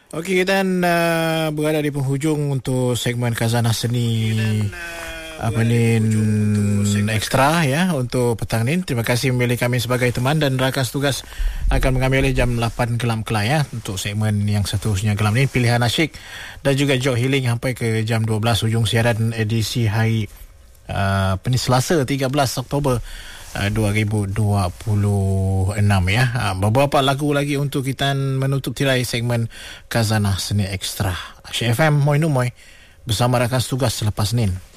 Okey, kita berada di penghujung untuk segmen Khazanah Seni ekstra ya untuk petang ni. Terima kasih memilih kami sebagai teman dan rakan tugas akan mengambil jam 8 gelam kelai ya untuk segmen yang seterusnya gelam ni, pilihan asyik dan juga Job Healing sampai ke jam 12 hujung siaran edisi hari Selasa 13 Oktober 2026 ya. Beberapa lagu lagi untuk kita menutup tirai segmen Khazanah Seni Ekstra. Asyik FM Moi Numoy bersama rakan tugas selepas Nin.